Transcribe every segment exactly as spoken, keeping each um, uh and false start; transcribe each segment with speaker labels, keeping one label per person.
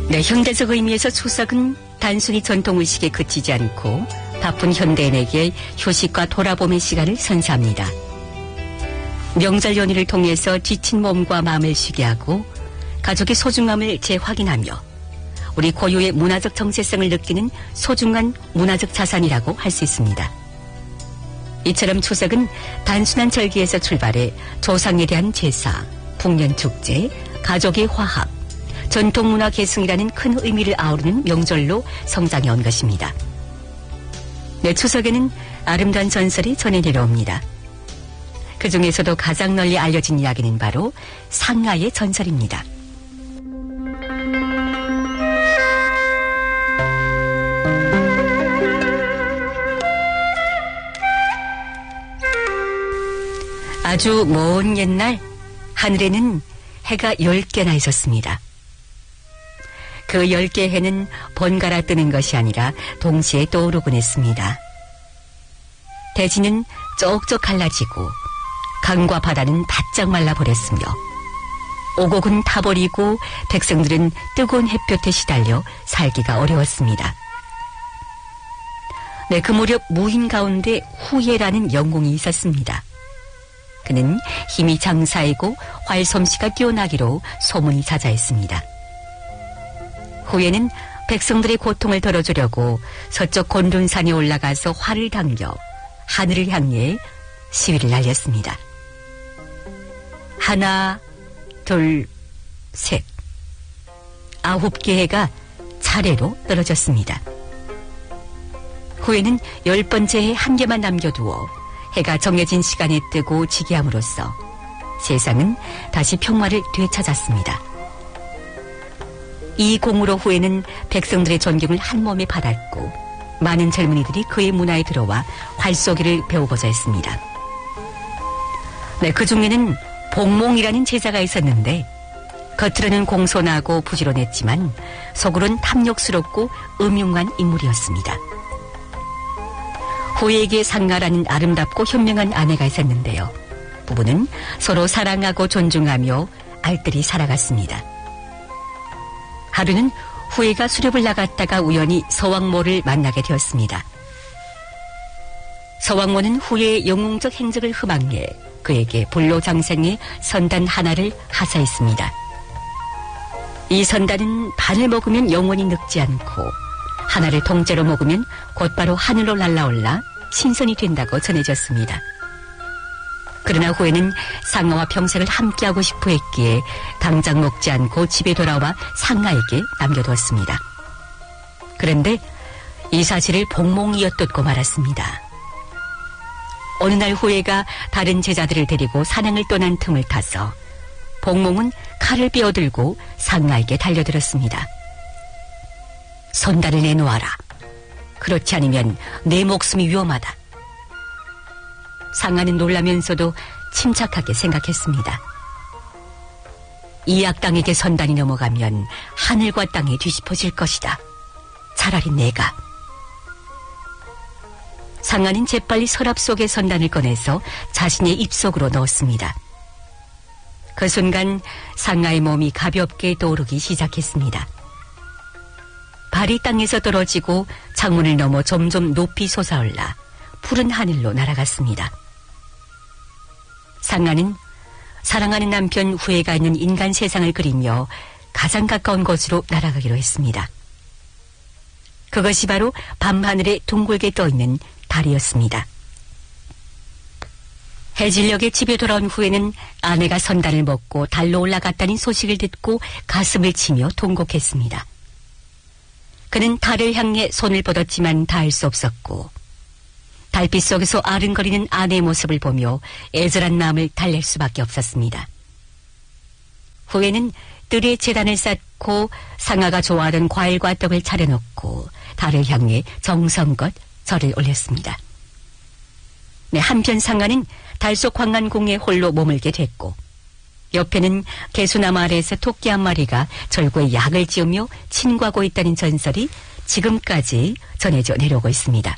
Speaker 1: 네, 현대적 의미에서 추석은 단순히 전통의식에 그치지 않고 바쁜 현대인에게 휴식과 돌아봄의 시간을 선사합니다. 명절 연휴를 통해서 지친 몸과 마음을 쉬게 하고 가족의 소중함을 재확인하며 우리 고유의 문화적 정체성을 느끼는 소중한 문화적 자산이라고 할 수 있습니다. 이처럼 추석은 단순한 절기에서 출발해 조상에 대한 제사, 풍년축제, 가족의 화합, 전통문화 계승이라는 큰 의미를 아우르는 명절로 성장해 온 것입니다. 네, 추석에는 아름다운 전설이 전해 내려옵니다. 그 중에서도 가장 널리 알려진 이야기는 바로 상하의 전설입니다. 아주 먼 옛날 하늘에는 해가 열 개나 있었습니다. 그 열 개의 해는 번갈아 뜨는 것이 아니라 동시에 떠오르곤 했습니다. 대지는 쪽쪽 갈라지고 강과 바다는 바짝 말라버렸으며 오곡은 타버리고 백성들은 뜨거운 햇볕에 시달려 살기가 어려웠습니다. 네, 그 무렵 무인 가운데 후예라는 영웅이 있었습니다. 그는 힘이 장사이고 활솜씨가 뛰어나기로 소문이 자자했습니다. 후예는 백성들의 고통을 덜어주려고 서쪽 곤둔산에 올라가서 활을 당겨 하늘을 향해 시위를 날렸습니다. 하나, 둘, 셋. 아홉 개의 해가 차례로 떨어졌습니다. 후예는 열 번째 해 한 개만 남겨두어 해가 정해진 시간에 뜨고 지게 함으로써 세상은 다시 평화를 되찾았습니다. 이 공으로 후예는 백성들의 존경을 한 몸에 받았고 많은 젊은이들이 그의 문화에 들어와 활쏘기를 배우고자 했습니다. 네, 그 중에는 복몽이라는 제자가 있었는데 겉으로는 공손하고 부지런했지만 속으로는 탐욕스럽고 음흉한 인물이었습니다. 후예에게 상가라는 아름답고 현명한 아내가 있었는데요. 부부는 서로 사랑하고 존중하며 알뜰히 살아갔습니다. 하루는 후예가 수렵을 나갔다가 우연히 서왕모를 만나게 되었습니다. 서왕모는 후예의 영웅적 행적을 흠악해 그에게 불로장생의 선단 하나를 하사했습니다. 이 선단은 반을 먹으면 영원히 늙지 않고 하나를 통째로 먹으면 곧바로 하늘로 날아올라 신선이 된다고 전해졌습니다. 그러나 후예는 상하와 평생을 함께하고 싶어 했기에 당장 먹지 않고 집에 돌아와 상하에게 남겨두었습니다. 그런데 이 사실을 복몽이 엿듣고 말았습니다. 어느 날 후예가 다른 제자들을 데리고 사냥을 떠난 틈을 타서 복몽은 칼을 빼어들고 상하에게 달려들었습니다. 선단을 내놓아라. 그렇지 않으면 내 목숨이 위험하다. 상하는 놀라면서도 침착하게 생각했습니다. 이 악당에게 선단이 넘어가면 하늘과 땅이 뒤집어질 것이다. 차라리 내가. 상하는 재빨리 서랍 속의 선단을 꺼내서 자신의 입속으로 넣었습니다. 그 순간 상하의 몸이 가볍게 떠오르기 시작했습니다. 발이 땅에서 떨어지고 창문을 넘어 점점 높이 솟아올라 푸른 하늘로 날아갔습니다. 상하는 사랑하는 남편 후예가 있는 인간 세상을 그리며 가장 가까운 곳으로 날아가기로 했습니다. 그것이 바로 밤하늘에 둥글게 떠있는 달이었습니다. 해질녘에 집에 돌아온 후에는 아내가 선단을 먹고 달로 올라갔다는 소식을 듣고 가슴을 치며 통곡했습니다. 그는 달을 향해 손을 뻗었지만 닿을 수 없었고 달빛 속에서 아른거리는 아내의 모습을 보며 애절한 마음을 달랠 수밖에 없었습니다. 후에는 뜰에 제단을 쌓고 상하가 좋아하던 과일과 떡을 차려놓고 달을 향해 정성껏 절을 올렸습니다. 네, 한편 상하는 달속 황간궁에 홀로 머물게 됐고 옆에는 개수나무 아래에서 토끼 한 마리가 절구에 약을 지으며 친구하고 있다는 전설이 지금까지 전해져 내려오고 있습니다.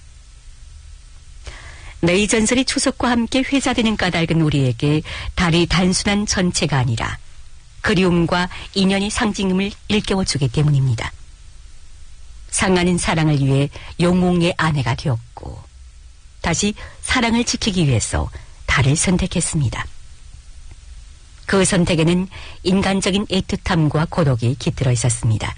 Speaker 1: 네, 이 전설이 추석과 함께 회자되는 까닭은 우리에게 달이 단순한 전체가 아니라 그리움과 인연의 상징임을 일깨워주기 때문입니다. 상하는 사랑을 위해 영웅의 아내가 되었고 다시 사랑을 지키기 위해서 달을 선택했습니다. 그 선택에는 인간적인 애틋함과 고독이 깃들어 있었습니다.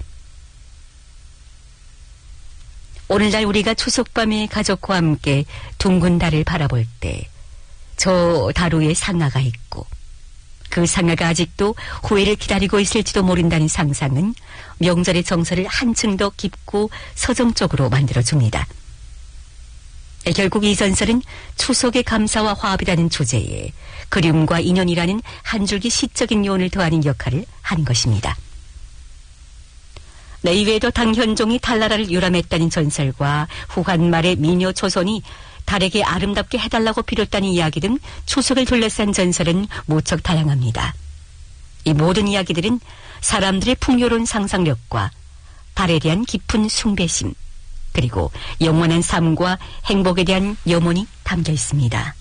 Speaker 1: 오늘날 우리가 추석밤에 가족과 함께 둥근 달을 바라볼 때 저 달 위에 상아가 있고 그 상아가 아직도 후회를 기다리고 있을지도 모른다는 상상은 명절의 정서를 한층 더 깊고 서정적으로 만들어줍니다. 결국 이 전설은 추석의 감사와 화합이라는 주제에 그리움과 인연이라는 한 줄기 시적인 요원을 더하는 역할을 하는 것입니다. 네, 이외에도 당현종이 달나라를 유람했다는 전설과 후한말의 미녀 조선이 달에게 아름답게 해달라고 빌었다는 이야기 등 추석을 둘러싼 전설은 무척 다양합니다. 이 모든 이야기들은 사람들의 풍요로운 상상력과 달에 대한 깊은 숭배심 그리고 영원한 삶과 행복에 대한 염원이 담겨 있습니다.